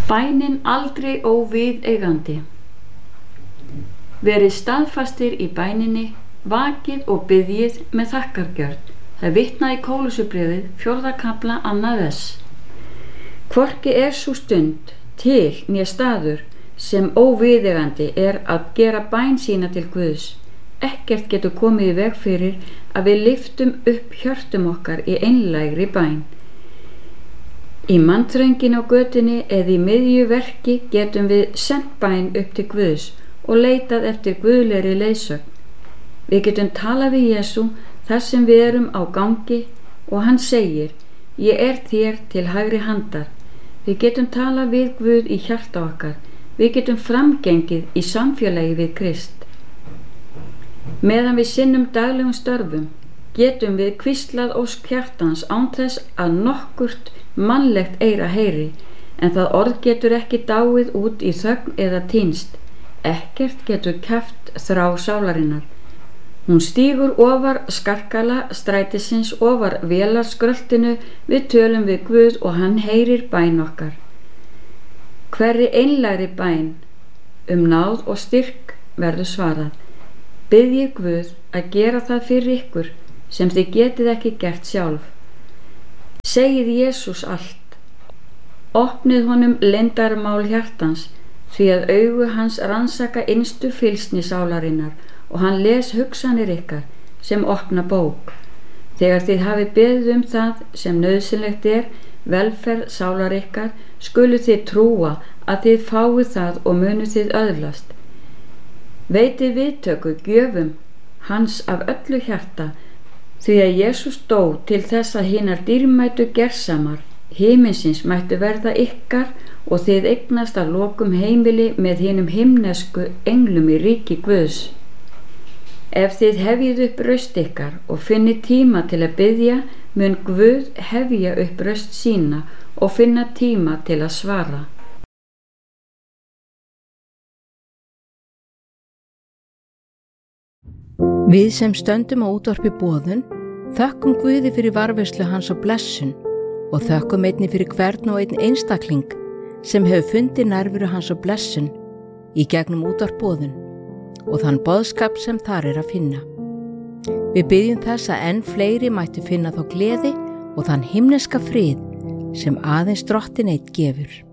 Bænin aldrei óviðeigandi. Verið staðfastir í bæninni, vakið og biðjið með þakkargjörð. Það vitnaði í Kólussubréfið 4. kafla 2. vers. Hvorki sú stund til né staður sem óviðeigandi að gera bæn sína til Guðs. Ekkert getur komið í veg fyrir að við lyftum upp hjörtum okkar í einlægri bæn. Í mannþröngin á götunni eða í miðju verki getum við sent bæn upp til Guðs og leitað eftir guðlegri leiðsögn. Við getum talað við Jesú þar sem við erum á gangi og hann segir: Ég þér til hægri handar. Við getum talað við Guð í hjarta okkar. Við getum framgengið í samfélagi við Krist. Meðan við sinnum daglegum störfum getum við hvíslað ósk hjartans án þess að nokkurt mannlegt eyra heyri, en það orð getur ekki dáið út í þögn eða týnst. Ekkert getur kæft þrá sálarinnar. Hún stígur ofar skarkala strætisins, ofar vélarskröltinu, við tölum við Guð og hann heyrir bæn okkar. Hverri einlægri bæn náð og styrk verður svarað. Biðjið Guð að gera það fyrir ykkur sem þið getið ekki gert sjálf. Segið Jesús allt. Opnið honum leyndarmál hjartans, því að augu hans rannsaka innstu fylsni sálarinnar og hann les hugsanir ykkar sem opna bók. Þegar þið hafið beðið það sem nauðsynlegt velferð sálar ykkar, skulu þið trúa að þið fáið það og munu þið öðlast. Veitið viðtöku gjöfum hans af öllu hjarta, því að Jesús dó til þess að hinar dýrmætu gersamar himinsins mættu verða ykkar og þið eignast að lokum heimili með hinum himnesku englum í ríki Guðs. Ef þið hefjið upp raust ykkar og finnið tíma til að biðja, mun Guð hefja upp raust sína og finna tíma til að svara. Við sem stöndum á útvarpi boðun þökkum Guði fyrir varðveislu hans og blessun og þökkum einnig fyrir hvern og einn einstakling sem hefur fundið nærveru hans og blessun í gegnum útvarp boðun og þann boðskap sem þar að finna. Við biðjum þess að enn fleiri mættu finna þá gleði og þann himneska frið sem aðeins Drottinn einn gefur.